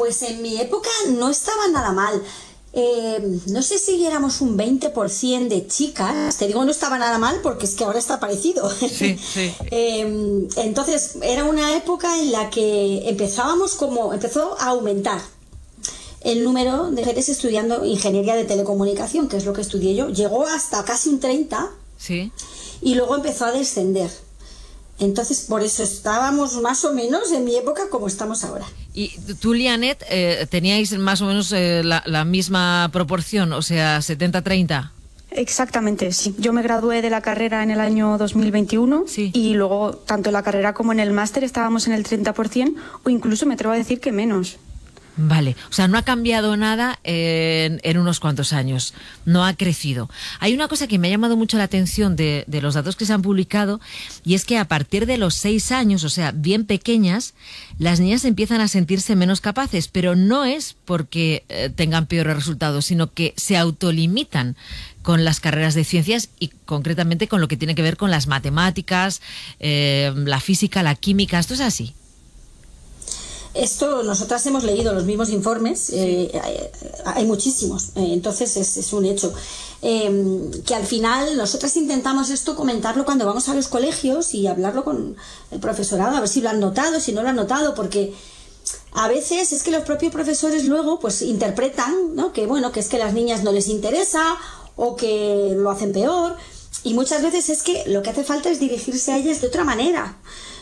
Pues en mi época no estaba nada mal. No sé si éramos un 20% de chicas. Te digo, no estaba nada mal porque es que ahora está parecido. Sí, sí. Entonces era una época en la que empezó a aumentar el número de mujeres estudiando ingeniería de telecomunicación, que es lo que estudié yo. Llegó hasta casi un 30%. Sí. Y luego empezó a descender. Entonces, por eso estábamos más o menos en mi época como estamos ahora. Y tú, Lianet, teníais más o menos la misma proporción, o sea, 70-30. Exactamente, sí. Yo me gradué de la carrera en el año 2021 Sí. y luego, tanto en la carrera como en el máster, estábamos en el 30% o incluso me atrevo a decir que menos. Vale, o sea, no ha cambiado nada en unos cuantos años, no ha crecido. Hay una cosa que me ha llamado mucho la atención de los datos que se han publicado, y es que a partir de los 6 años, o sea, bien pequeñas, las niñas empiezan a sentirse menos capaces, pero no es porque tengan peores resultados, sino que se autolimitan con las carreras de ciencias y concretamente con lo que tiene que ver con las matemáticas, la física, la química. ¿Esto es así? Esto, nosotras hemos leído los mismos informes, hay muchísimos, entonces es un hecho. Que al final nosotras intentamos esto comentarlo cuando vamos a los colegios y hablarlo con el profesorado, a ver si lo han notado, si no lo han notado, porque a veces es que los propios profesores luego pues interpretan, ¿no?, que bueno, que es que a las niñas no les interesa o que lo hacen peor, y muchas veces es que lo que hace falta es dirigirse a ellas de otra manera.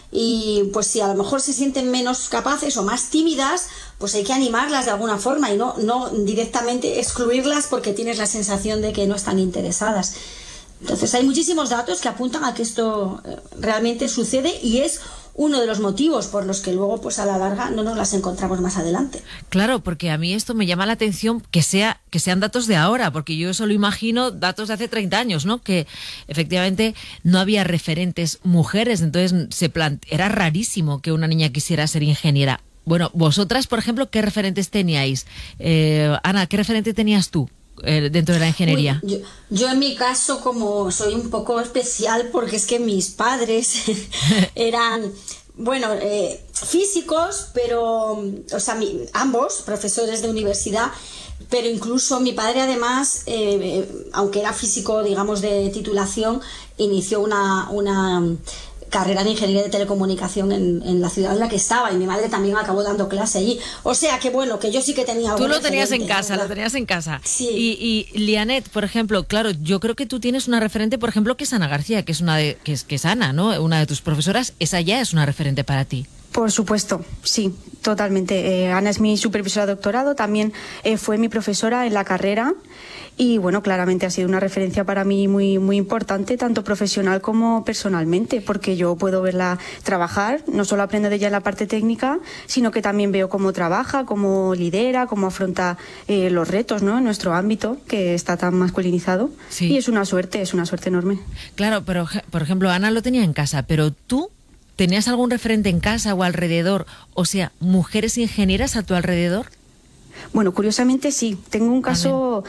Y pues si a lo mejor se sienten menos capaces o más tímidas, pues hay que animarlas de alguna forma y no directamente excluirlas porque tienes la sensación de que no están interesadas. Entonces hay muchísimos datos que apuntan a que esto realmente sucede y es uno de los motivos por los que luego pues a la larga no nos las encontramos más adelante. Claro, porque a mí esto me llama la atención que sean datos de ahora, porque yo solo imagino datos de hace 30 años, ¿no? Que efectivamente no había referentes mujeres, entonces era rarísimo que una niña quisiera ser ingeniera. Bueno, vosotras, por ejemplo, ¿qué referentes teníais? Ana, ¿qué referente tenías tú dentro de la ingeniería? Yo en mi caso, como soy un poco especial, porque es que mis padres eran, bueno, físicos, pero, o sea, ambos profesores de universidad, pero incluso mi padre además, aunque era físico, digamos, de titulación, inició una carrera de ingeniería de telecomunicación en la ciudad en la que estaba, y mi madre también acabó dando clase allí. O sea que bueno, que yo sí que tenía algo. Tú lo tenías en casa, ¿verdad? Lo tenías en casa. Sí. Y Lianet, por ejemplo, claro, yo creo que tú tienes una referente, por ejemplo, que es Ana García, que es Ana, ¿no? Una de tus profesoras, esa ya es una referente para ti. Por supuesto, sí, totalmente. Ana es mi supervisora de doctorado, también fue mi profesora en la carrera y bueno, claramente ha sido una referencia para mí muy, muy importante, tanto profesional como personalmente, porque yo puedo verla trabajar, no solo aprendo de ella en la parte técnica, sino que también veo cómo trabaja, cómo lidera, cómo afronta los retos, ¿no?, en nuestro ámbito, que está tan masculinizado. Sí. Y es una suerte enorme. Claro, pero por ejemplo, Ana lo tenía en casa, pero tú, ¿tenías algún referente en casa o alrededor? O sea, ¿mujeres ingenieras a tu alrededor? Bueno, curiosamente sí. Tengo un caso,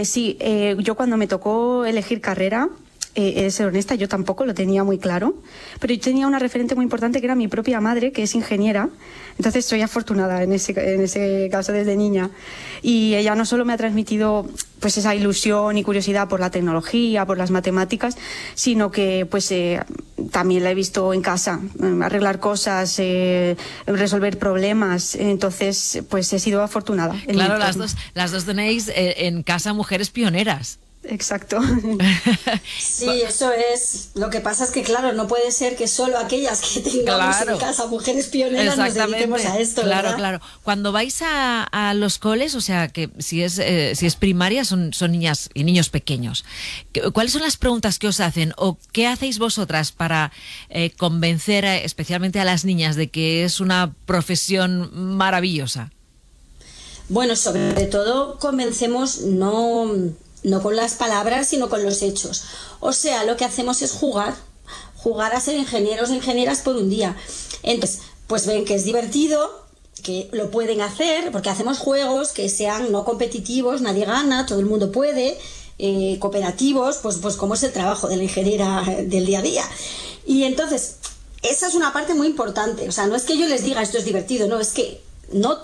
yo cuando me tocó elegir carrera, he de ser honesta, yo tampoco lo tenía muy claro, pero yo tenía una referente muy importante que era mi propia madre, que es ingeniera. Entonces soy afortunada en ese caso desde niña. Y ella no solo me ha transmitido pues esa ilusión y curiosidad por la tecnología, por las matemáticas, sino que pues también la he visto en casa, arreglar cosas, resolver problemas. Entonces pues he sido afortunada. Claro, las dos tenéis en casa mujeres pioneras. Exacto. Sí, eso es. Lo que pasa es que, claro, no puede ser que solo aquellas que tengamos en casa mujeres pioneras nos dediquemos a esto, claro, ¿verdad? Claro. Cuando vais a los coles, o sea, que si es primaria, son niñas y niños pequeños, ¿cuáles son las preguntas que os hacen o qué hacéis vosotras para convencer especialmente a las niñas de que es una profesión maravillosa? Bueno, sobre todo convencemos no con las palabras, sino con los hechos. O sea, lo que hacemos es jugar a ser ingenieros e ingenieras por un día. Entonces, pues ven que es divertido, que lo pueden hacer, porque hacemos juegos que sean no competitivos, nadie gana, todo el mundo puede, cooperativos, pues como es el trabajo de la ingeniera del día a día. Y entonces, esa es una parte muy importante. O sea, no es que yo les diga esto es divertido, no, es que no